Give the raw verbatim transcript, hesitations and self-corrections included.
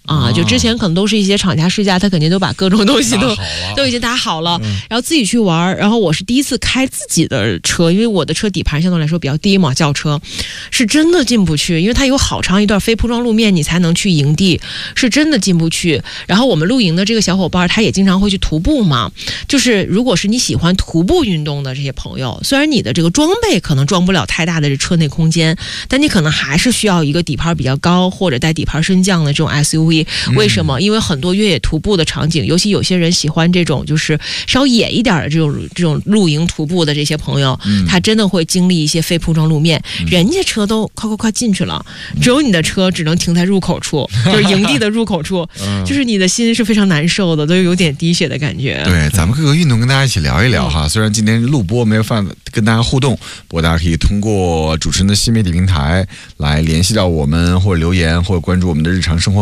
啊，就之前可能都是一些厂家试驾，他肯定都把各种东西都都已经打好了，嗯、然后自己去玩。然后我是第一次开自己的车，因为我的车底盘相对来说比较低嘛，轿车是真的进不去，因为它有好长一段非铺装路面，你才能去营地，是真的进不去。然后我们露营的这个小伙伴，他也经常会去徒步嘛，就是如果是你喜欢徒步运动的这些朋友，虽然你的这个装备可能装不了太大的车内空间，但你可能还是需要一个底盘比较高或者带底盘升降的这种 S U V。为什么？因为很多越野徒步的场景，尤其有些人喜欢这种就是稍野一点的这种这种露营徒步的这些朋友，嗯、他真的会经历一些非铺装路面，嗯、人家车都快快快进去了，只有你的车只能停在入口处，就是营地的入口处，嗯、就是你的心是非常难受的，都有点滴血的感觉。 对，咱们各个运动跟大家一起聊一聊哈。嗯、虽然今天录播没有办法跟大家互动，不过大家可以通过主持人的新媒体平台来联系到我们，或者留言，或者关注我们的日常生活。